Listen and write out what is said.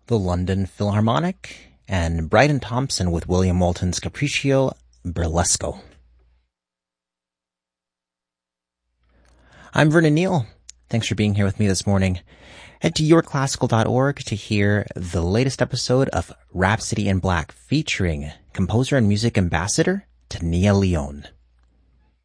the London Philharmonic, and Bryden Thompson with William Moulton's Capriccio Burlesco. I'm Vernon Neal. Thanks for being here with me this morning. Head to yourclassical.org to hear the latest episode of Rhapsody in Black featuring composer and music ambassador Tania Leone.